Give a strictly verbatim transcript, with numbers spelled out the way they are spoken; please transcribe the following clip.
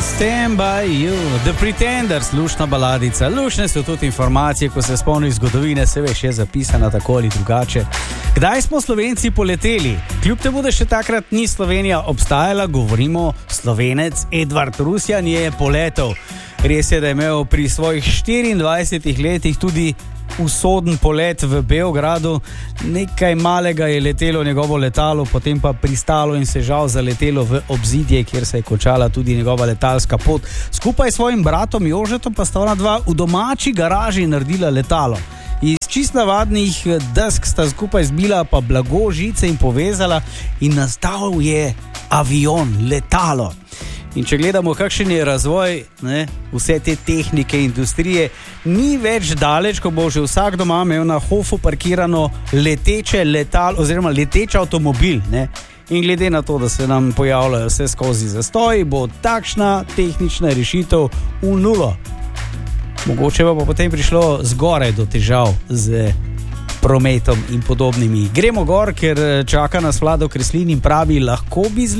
Stand by you, The Pretenders, lušna baladica. Lušne so tudi informacije, ko se spomniš zgodovine, se veš, je zapisana tako ali drugače. Kdaj smo Slovenci poleteli? Kljub temu, da še takrat ni Slovenija obstajala, govorimo, Slovenec Edvard Rusjan je poletel. Res je, da je imel pri svojih štiriindvajsetih letih tudi usoden polet v Beogradu. Nekaj malega je letelo njegovo letalo, potem pa pristalo in se žal zaletelo v obzidje, kjer se je končala tudi njegova letalska pot. Skupaj s svojim bratom Jožetom pa sta ona dva v domači garaži naredila letalo. Iz čist navadnih desk sta skupaj zbila pa blago, žice in povezala in nastal je avion, letalo. In če gledamo, kakšen je razvoj, ne, vse te tehnike, industrije, ni več daleč, ko bo že vsak doma imel na hofu parkirano leteče letalo oziroma leteč avtomobil. Ne. In glede na to, da se nam pojavljajo vse skozi zastoji, bo takšna tehnična rešitev v nulo. Mogoče pa bo potem prišlo zgoraj do težav z prometom in podobnimi. Gremo gor, ker čaka nas Vlado Kreslin in pravi, lahko bi zleteli.